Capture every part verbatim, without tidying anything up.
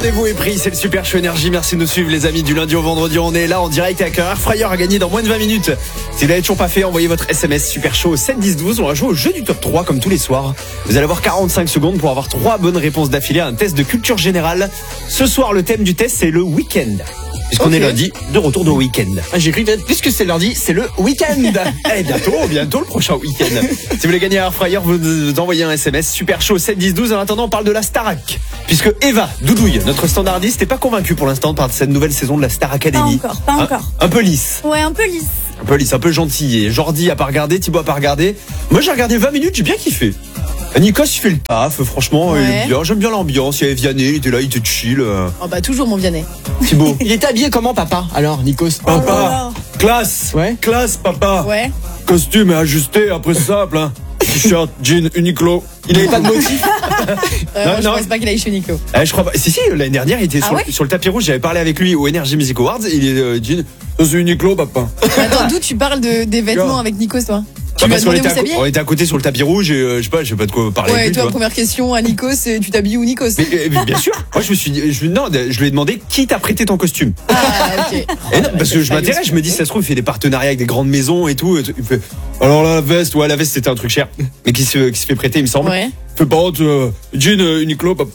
rendez-vous est pris, c'est le Super Show Énergie. Merci de nous suivre les amis, du lundi au vendredi. On est là en direct avec un Airfryer à gagner dans moins de vingt minutes. Si vous l'avez toujours pas fait, envoyez votre S M S Super Show au sept dix douze. On va jouer au jeu du top trois comme tous les soirs. Vous allez avoir quarante-cinq secondes pour avoir trois bonnes réponses d'affilée à un test de culture générale. Ce soir, le thème du test, c'est le week-end. Puisqu'on okay. est lundi, de retour de week-end. Ah, j'ai cru que puisque c'est lundi, c'est le week-end. Eh, bientôt, bientôt le prochain week-end. Si vous voulez gagner un Airfryer, vous, vous envoyez un S M S Super Show sept dix douze. En attendant, on parle de la Starac. Puisque Eva Doudouille, notre standardiste, n'est pas convaincue pour l'instant par cette nouvelle saison de la Star Academy. Pas encore, pas un, encore. Un peu lisse. Ouais, un peu lisse. Un peu lisse, un peu gentil. Et Jordi a pas regardé, Thibaut a pas regardé. Moi, j'ai regardé vingt minutes, j'ai bien kiffé. Nikos, il fait le taf, franchement, ouais. Il est bien. J'aime bien l'ambiance. Il y avait Vianney, il était là, il était chill. Oh bah toujours mon Vianney. Thibaut. Il était habillé comment, papa? Alors, Nikos? Papa, oh classe, ouais. Classe, papa. Ouais. Costume est ajusté, après simple, hein. T-shirt, jean, Uniqlo. Il avait pas de motif. euh, non, moi, je pense pas qu'il aille chez Nico. Euh, je crois pas. Si, si, l'année dernière, il était ah sur, ouais sur le tapis rouge. J'avais parlé avec lui au Energy Music Awards. Il est euh, jean. C'est Uniqlo, papa. Attends, d'où tu parles de, des vêtements avec Nikos, toi? Tu bah m'as demandé on, où était à, on était à côté sur le tapis rouge et euh, je sais pas, je sais pas de quoi parler. Ouais, avec lui, toi, tu vois. Première question à Nikos, tu t'habilles où Nikos? mais, mais bien sûr. Moi, je me suis dit, je, non, je lui ai demandé qui t'a prêté ton costume. Ah, ok. Et non, parce que je m'intéresse, je me dis, ça se trouve, il fait des partenariats avec des grandes maisons et tout. Et tout. Il fait, alors la veste, ouais, la veste c'était un truc cher, mais qui se, qui se fait prêter, il me semble. Ouais. Fais pas honte, euh, jean euh, Uniqlo, papa.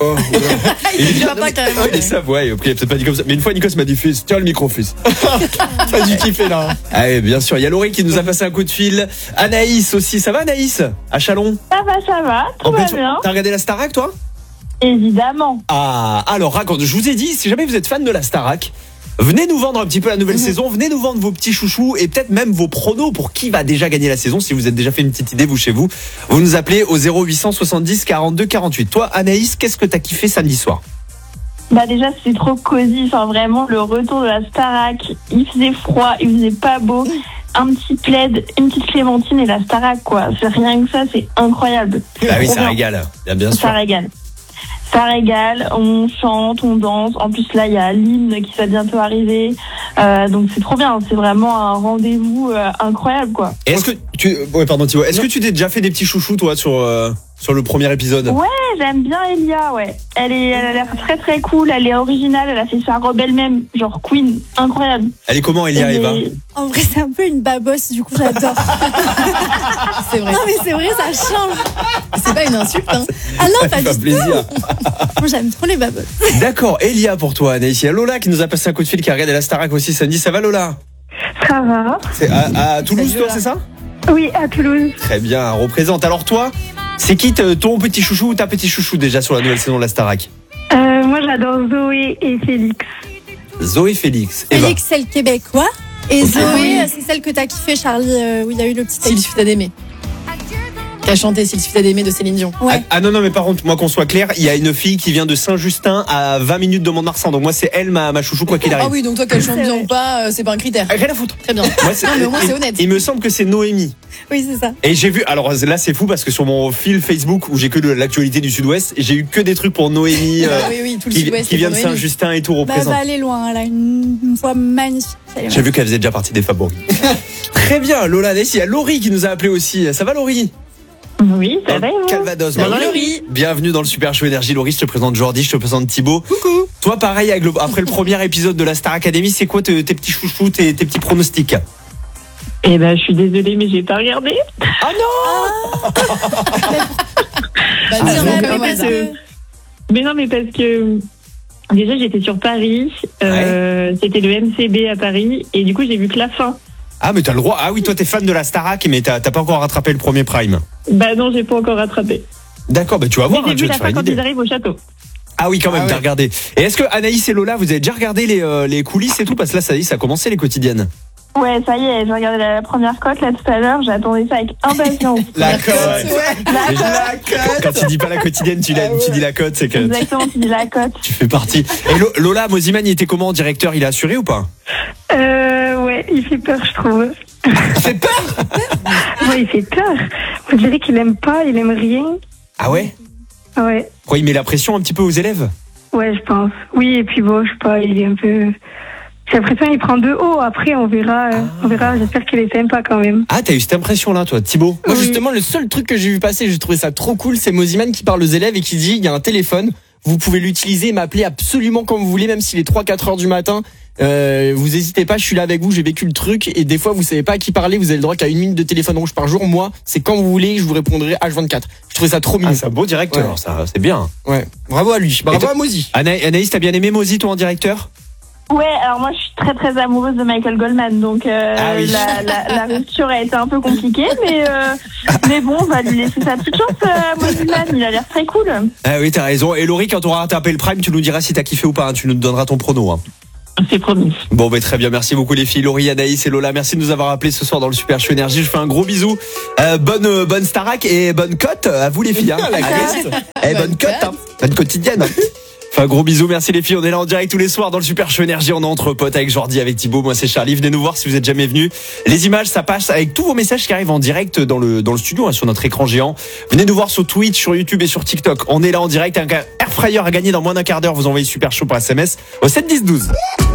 Il dit papa carrément. Ouais, il est ça, ouais, après, il a peut-être pas dit comme ça. Mais une fois, Nikos m'a dit, fils, tiens le micro, fils. Pas du kiffé là. Ah, ouais, bien sûr. Il y a Laurie qui nous a passé un coup de fil. Anaïs aussi. Ça va, Anaïs? À Chalon? Ça va, ça va. Tout va bien. T'as regardé la Starac, toi? Évidemment. Ah, alors raconte. Je vous ai dit, si jamais vous êtes fan de la Starac, venez nous vendre un petit peu la nouvelle mmh. saison, venez nous vendre vos petits chouchous et peut-être même vos pronos pour qui va déjà gagner la saison. Si vous êtes déjà fait une petite idée, vous chez vous, vous nous appelez au zéro huit cent soixante-dix quarante-deux quarante-huit. Toi, Anaïs, qu'est-ce que t'as kiffé samedi soir? Bah déjà, c'était trop cosy. Enfin, vraiment, le retour de la Starac. Il faisait froid, il faisait pas beau. Un petit plaid, une petite clémentine et la Starac, quoi. C'est rien que ça, c'est incroyable. Ah oui, ça bien. régale. Bien, bien sûr. Ça régale. Ça régale, on chante, on danse. En plus, là, il y a l'hymne qui va bientôt arriver. Euh, donc, c'est trop bien. C'est vraiment un rendez-vous euh, incroyable, quoi. Et est-ce que tu... Ouais, pardon, Thibaut. Est-ce que tu t'es déjà fait des petits chouchous, toi, sur, euh, sur le premier épisode? Ouais, j'aime bien Elia, ouais. Elle, est, elle a l'air très, très cool. Elle est originale. Elle a fait sa robe elle-même. Genre Queen. Incroyable. Elle est comment, Elia, Eva? En vrai, c'est un peu une babosse. Du coup, j'adore. C'est vrai. Non, mais c'est vrai, ça change. C'est pas une insulte, hein. Ah non, pas du tout. plaisir. Moi, j'aime trop les babosses. D'accord, Elia pour toi, Anaïs. Il y a Lola qui nous a passé un coup de fil, qui a regardé la Starac aussi samedi. Ça va, Lola? Ça va. C'est à, à Toulouse, Salut, toi, Lola. c'est ça? Oui, à Toulouse. Très bien, représente. Alors toi, c'est qui ton petit chouchou ou ta petit chouchou déjà sur la nouvelle saison de la Starac? Euh, moi, j'adore Zoé et Félix. Zoé, Félix. Eva. Félix, c'est le québécois. Et Zoé, c'est celle que t'as kiffé, Charlie, euh, où il y a eu le petit S'il suffit d'aimer. Qui a chanté S'il suffit d'aimer de Céline Dion. Ouais. Ah, ah non, non, mais par contre, moi qu'on soit clair, il y a une fille qui vient de Saint-Justin à vingt minutes de Mont-de-Marsan. Donc moi, c'est elle, ma, ma chouchou, quoi qu'il arrive. Ah oui, donc toi qu'elle chante bien ou pas, euh, c'est pas un critère. Ah, rien à foutre. Très bien. Moi, c'est- Non, mais au moins il- c'est honnête. Il me semble que c'est Noémie. Oui, c'est ça. Et j'ai vu, alors là c'est fou parce que sur mon fil Facebook où j'ai que de l'actualité du Sud-Ouest, j'ai eu que des trucs pour Noémie euh, Ah oui, oui, tout le qui, Sud-Ouest. qui vient de c'est pour Noémie. Saint-Justin et tout Bah, représente. va aller loin. Elle a une, une voix magnifique. Elle est J'ai vu qu'elle faisait déjà partie des favoris. Très bien, Lola, Anaïs, il y a Laurie qui nous a appelé aussi. Ça va, Laurie? Oui, ça va, et vous? Calvados. Salut, Bah, Laurie. Bienvenue dans le Super Show Énergie. Laurie, je te présente Jordi, je te présente Thibaut. Coucou. Toi, pareil, avec le- après le premier épisode de la Star Academy, c'est quoi tes, tes petits chouchous, tes, tes petits pronostics? Eh ben, je suis désolée, mais j'ai pas regardé. Ah non! Bah, Ah, dis un non, peu mais comme parce hasard. que- Mais non, mais parce que déjà j'étais sur Paris, euh, c'était le M C B à Paris, et du coup j'ai vu que la fin. Ah, mais t'as le droit. Ah oui, toi, t'es fan de la Starac, mais t'as, t'as pas encore rattrapé le premier prime. Bah non, j'ai pas encore rattrapé. D'accord, bah tu vas Mais voir, j'ai hein, vu tu vas la te faire fin une quand idée. ils arrivent au château. Ah oui, quand même, Ah t'as ouais. regardé. Et est-ce que Anaïs et Lola, vous avez déjà regardé les, euh, les coulisses et tout? Parce que là, ça y est, ça a commencé les quotidiennes. Ouais, ça y est, j'ai regardé la première cote là tout à l'heure, j'attendais ça avec impatience. La cote, cote. La Mais cote. je- Quand tu dis pas la quotidienne, tu, la- tu dis la cote, c'est que Exactement, tu dis la cote. tu fais partie. Et Lo- Lola, Moziman, il était comment en directeur? Il a assuré ou pas? Euh, ouais, il fait peur, je trouve. Il fait peur? Ouais, il fait peur. On dirait qu'il aime pas, il aime rien. Ah ouais? Ouais, Quoi, il met la pression un petit peu aux élèves? ouais, je pense. Oui, et puis bon, je sais pas, il est un peu... J'ai l'impression qu'il prend de haut, après on verra, euh, on verra, j'espère qu'il est sympa quand même. Ah, t'as eu cette impression-là, toi, Thibaut? Moi, Oui. justement, le seul truc que j'ai vu passer, j'ai trouvé ça trop cool, c'est Moziman qui parle aux élèves et qui dit il y a un téléphone, Vous pouvez l'utiliser, m'appeler absolument quand vous voulez, même s'il est trois quatre heures du matin. Euh, vous hésitez pas, je suis là avec vous, j'ai vécu le truc. Et des fois, vous savez pas à qui parler, vous avez le droit qu'à une minute de téléphone rouge par jour. Moi, c'est quand vous voulez, je vous répondrai H vingt-quatre. Je trouvais ça trop mignon. Ah, c'est un beau directeur, Ouais. ça, c'est bien. Ouais, bravo à lui, bravo toi- à Mozi. Ana- Anaïs, t'as bien aimé Mozi, toi, en directeur? Ouais, alors moi je suis très très amoureuse de Michael Goldman, donc euh, Ah oui. la, la, la rupture a été un peu compliquée, mais euh, mais bon, on va lui laisser sa petite chance à Goldman, il a l'air très cool. Ah oui, t'as raison. Et Laurie, quand on aura tapé le prime, tu nous diras si t'as kiffé ou pas, hein. Tu nous donneras ton prono, hein. C'est promis. Bon, bah, très bien. Merci beaucoup, les filles. Laurie, Anaïs et Lola. Merci de nous avoir appelés ce soir dans le Super Show Énergie. Je fais un gros bisou. Euh, bonne, euh, bonne Starac et bonne cote à vous, les filles, hein. La Allez. guest. Eh, bonne Bonne cote, hein. Bonne quotidienne. hein. Enfin, gros bisous, merci les filles. On est là en direct tous les soirs dans le Super Show Énergie. On est entre potes avec Jordi, avec Thibaut. Moi, c'est Charlie. Venez nous voir si vous êtes jamais venus. Les images, ça passe avec tous vos messages qui arrivent en direct dans le, dans le studio, hein, sur notre écran géant. Venez nous voir sur Twitch, sur YouTube et sur TikTok. On est là en direct. Un air fryer à gagner dans moins d'un quart d'heure. Vous envoyez Super Show par S M S au sept dix douze.